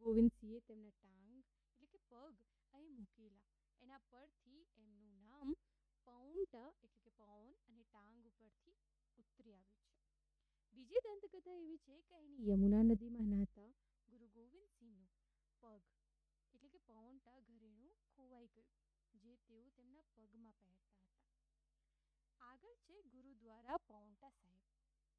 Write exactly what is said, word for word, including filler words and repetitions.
ગોવિંદસિંહે તેમના ટાંગ એટલે કે પગ અહીં મૂકેલા. એના પરથી એમનું નામ પૌંટ એટલે કે પવન અને ટાંગ ઉપરથી ઉતરી આવ્યું છે. બીજી દંતકથા એવી છે કે એની યમુના નદીમાં નહાતા ગુરુ ગોવિંદસિંહનું પગ એટલે કે પૌંટા ઘરેણું ખોવાઈ ગયું, જે તેઓ તેમના પગમાં પહેરતા હતા. આગળ છે ગુરુદ્વારા પૌંટા સાહેબ.